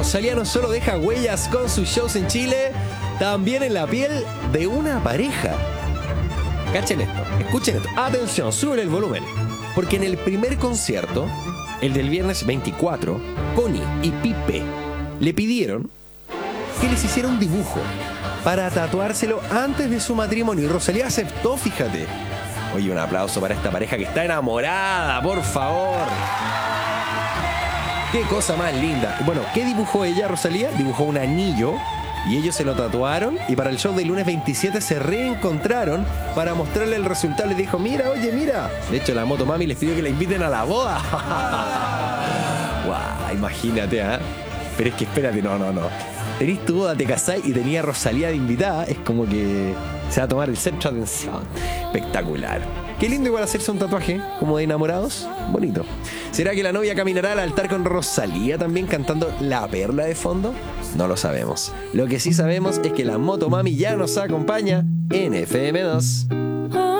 Rosalía no solo deja huellas con sus shows en Chile, también en la piel de una pareja. Cachen esto, escuchen esto. Atención, suben el volumen. Porque en el primer concierto, el del viernes 24, Connie y Pipe le pidieron que les hiciera un dibujo para tatuárselo antes de su matrimonio. Y Rosalía aceptó, fíjate. Oye, un aplauso para esta pareja que está enamorada, por favor. Qué cosa más linda. Bueno, ¿qué dibujó ella, Rosalía? Dibujó un anillo y ellos se lo tatuaron. Y para el show del lunes 27 se reencontraron para mostrarle el resultado. Les dijo, mira, oye, mira. De hecho, la Motomami les pidió que la inviten a la boda. Guau, imagínate, ¿eh? Pero es que espérate, no. Tenís tu boda, te casás y tenía a Rosalía de invitada. Es como que se va a tomar el centro de atención. Espectacular. Qué lindo igual hacerse un tatuaje como de enamorados. Bonito. ¿Será que la novia caminará al altar con Rosalía también cantando La Perla de fondo? No lo sabemos. Lo que sí sabemos es que la Motomami ya nos acompaña en FM2.